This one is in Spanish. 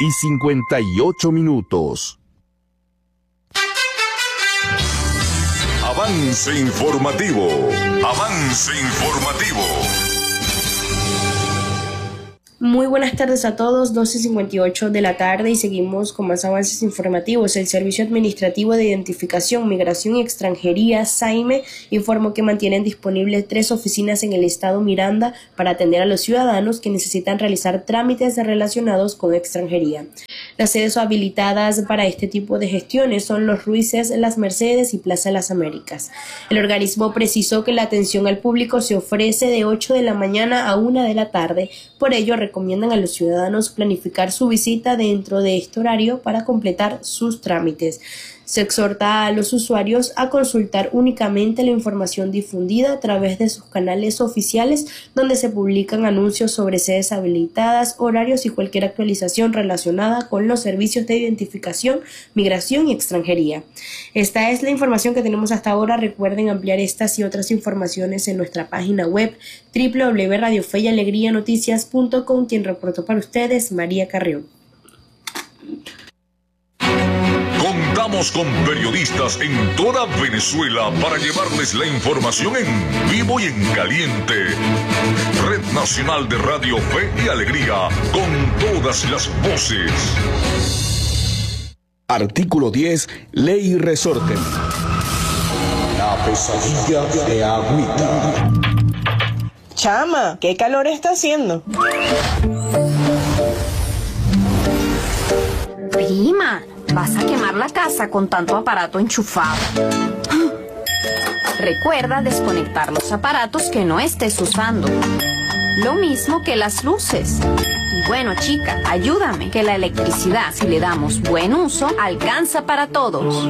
2:58. Avance informativo. Avance informativo. Muy buenas tardes a todos, 12:58 de la tarde y seguimos con más avances informativos. El Servicio Administrativo de Identificación, Migración y Extranjería, SAIME, informó que mantienen disponibles 3 oficinas en el estado Miranda para atender a los ciudadanos que necesitan realizar trámites relacionados con extranjería. Las sedes habilitadas para este tipo de gestiones son Los Ruices, Las Mercedes y Plaza Las Américas. El organismo precisó que la atención al público se ofrece de 8 de la mañana a 1 de la tarde, por ello recomiendan a los ciudadanos planificar su visita dentro de este horario para completar sus trámites. Se exhorta a los usuarios a consultar únicamente la información difundida a través de sus canales oficiales, donde se publican anuncios sobre sedes habilitadas, horarios y cualquier actualización relacionada con los servicios de identificación, migración y extranjería. Esta es la información que tenemos hasta ahora. Recuerden ampliar estas y otras informaciones en nuestra página web www.radiofeyalegrianoticias.com. Quien reportó para ustedes, María Carrión. Contamos con periodistas en toda Venezuela para llevarles la información en vivo y en caliente. Red Nacional de Radio Fe y Alegría, con todas las voces. Artículo 10. Ley Resorte. La pesadilla de Agüita. Chama, ¿qué calor está haciendo? Prima, vas a quemar la casa con tanto aparato enchufado. Recuerda desconectar los aparatos que no estés usando. Lo mismo que las luces. Y bueno, chica, ayúdame, que la electricidad, si le damos buen uso, alcanza para todos.